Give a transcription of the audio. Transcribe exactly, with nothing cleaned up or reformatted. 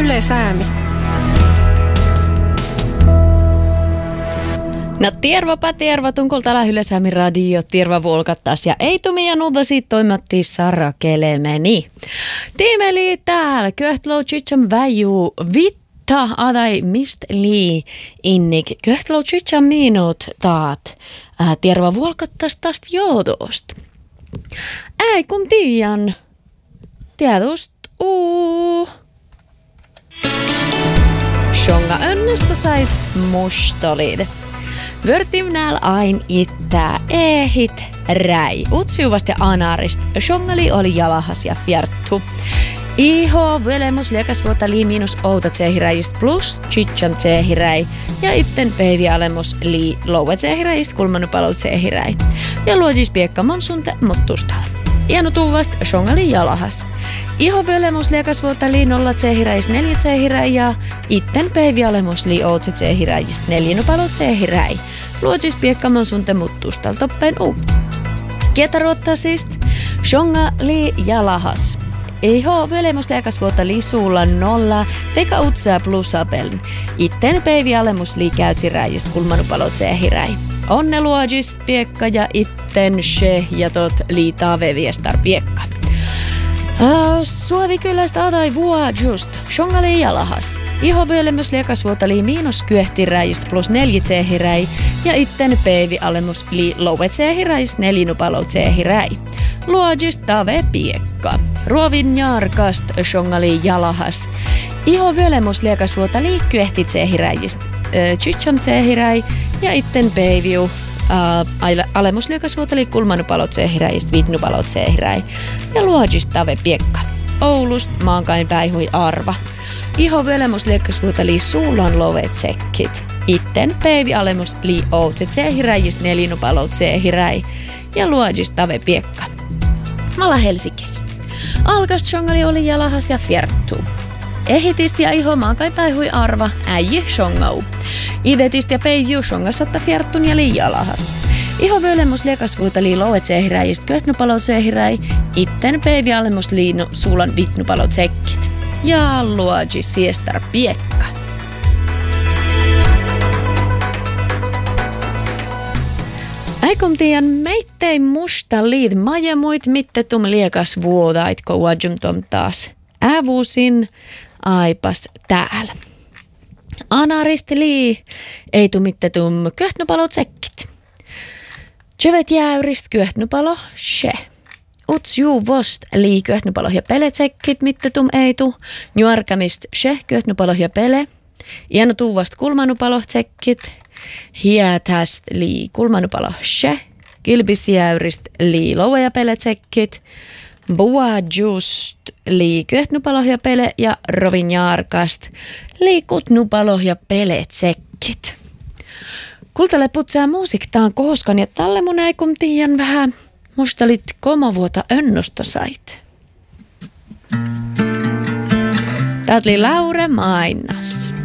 Yle Säämi. No tervapa terva, tunkul täällä Yle Säämi radio, terva volkattas ja ei tumi ja nuuta siitä toimatti Sara Kelemeni. Tiimeli täällä, köhtlo chicham väju vitta adai mist lii innik, köhtlo chicham minut taat, äh, terva volkattas tästä joudost. Ei kun tiian, tietust uu. Shonga önnöstä sait mustolid. Vörtim nääl ain ittää ehit räi. Utsiuvast ja anarist. Shongali oli jalahas ja fjerttu. Iho velemus liekas vuotta lii miinus outa tsehiräjist plus chicham tsehiräi. Ja itten peivi alemus lii louva tsehiräjist kulmanupalo tsehiräi. Ja luotis piekka monsunte muttustalla. Iano tuuvast shongali jalahas. Iho velemus liekas vuotta lii nolla tsehiräjist neljä tsehiräi ja itten peivi alemus lii outse tsehiräjist neljänupalo tsehiräi. Luotis piekka monsunte muttustalla toppen uu. Kietaruottasist shonga lii jalahas. Iho velemus liekas vuotta lii suulla nolla teka utsaa plusapeln. Itten peivi alemus lii käytsiräjist kulmanupalo tsehiräi. Onne luodis piekka ja itten she ja tot liitaa veviestar piekka. Uh, Suovi kyllästä adai vuo just. Shongali jalahas. Iho velemus liekas vuotta lii miinus kyehtiräjist plus neljä tsehiräi ja itten peivi alemus lii louve tsehiräjist neljänupalo tsehiräi. Luodis tave piekka. Ruovin jarkast shongali jalahas. Iho velemus liekas vuotta lii kyehti tsehiräjist uh, chicham tsehiräi ja itten peiviu. Uh, alemus liekas vuotta lii kulmanupalo tsehiräjist vitnupalo tsehiräi ja luodis tave piekka. Oulust maankain päihui arva. Iho velemus liekas vuotta lii suulan lovet sekkit. Itten peivi alemus lii outse tsehiräjist neljänupalo tsehiräi ja luodis tave piekka. Mala Helsingistä. Alkast shongali oli jalahas ja fjerttu. Ehitist ja iho maankai päihui arva, äijä shongau. Idetist ja peiju shongasatta fjerttun ja lii jalahas. Iho velemus liekas vuotta lii louet tsehiräjist köhtnupalo tsehiräi, itten peivi alemus lii suulan vitnupalo tsekkit. Ja luodis fiestar piekka. Aikom tiiän meittei musta liid majemuit mittetum liekas vuodaitko uajumtom taas. Ävusin aipas täällä. Anarist lii ei tumittetum köhtnupalo tsekkit. Tsevet jäyrist köhtnupalo she. Uts juuvost lii köhtnupalo ja pele tsekkit mittetum eitu. Nuarkamist she köhtnupalo ja pele. Iano tuuvast kulmanupalo tsekkit. Hiätäst lii kulmanupalo she. Kilpisjäyrist lii louva ja pele tsekkit. Bua just lii köhtnupalo ja pele ja rovin jarkast lii kutnupalo ja pele tsekkit. Kultale putsaa musiiktaan kohoskan ja tälle mun aikum tiiän vähän mustalit komovuota önnosta sait. Tää oli Laura Mainas.